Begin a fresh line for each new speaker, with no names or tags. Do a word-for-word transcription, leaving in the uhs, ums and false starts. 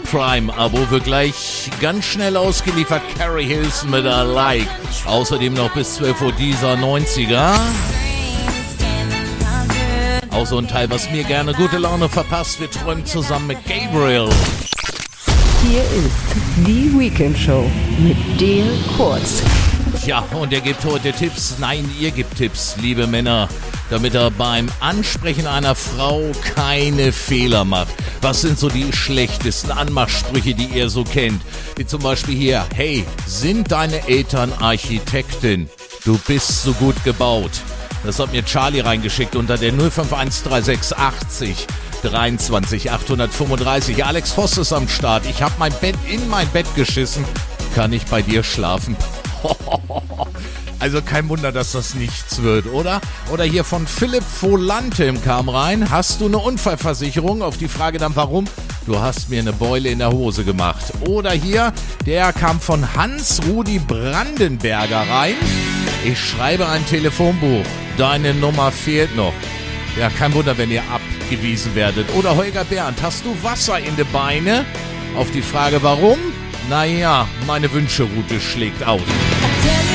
Prime-Abo wird gleich ganz schnell ausgeliefert. Carrie Hilson mit I Like. Außerdem noch bis zwölf Uhr dieser neunziger. Auch so ein Teil, was mir gerne gute Laune verpasst. Wir träumen zusammen mit Gabriel.
Hier ist die Weekend Show mit Dale Kurz.
Ja, und er gibt heute Tipps. Nein, ihr gebt Tipps, liebe Männer, damit er beim Ansprechen einer Frau keine Fehler macht. Was sind so die schlechtesten Anmachsprüche, die ihr so kennt? Wie zum Beispiel hier: Hey, sind deine Eltern Architektin? Du bist so gut gebaut. Das hat mir Charlie reingeschickt unter der null fünf eins drei sechs achtzig dreiundzwanzig achthundertfünfunddreißig. Alex Voss ist am Start. Ich habe mein Bett in mein Bett geschissen. Kann ich bei dir schlafen? Also kein Wunder, dass das nichts wird, oder? Oder hier von Philipp Volantem kam rein. Hast du eine Unfallversicherung? Auf die Frage dann warum? Du hast mir eine Beule in der Hose gemacht. Oder hier, der kam von Hans-Rudi Brandenberger rein. Ich schreibe ein Telefonbuch. Deine Nummer fehlt noch. Ja, kein Wunder, wenn ihr abgewiesen werdet. Oder Holger Bernd, hast du Wasser in den Beine? Auf die Frage warum? Naja, meine Wünscheroute schlägt aus.